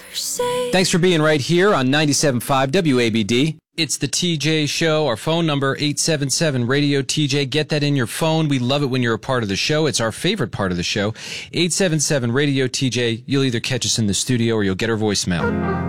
Thanks for being right here on 97.5 WABD. It's the TJ Show. Our phone number, 877-RADIO-TJ. Get that in your phone. We love it when you're a part of the show. It's our favorite part of the show. 877-RADIO-TJ. You'll either catch us in the studio or you'll get our voicemail.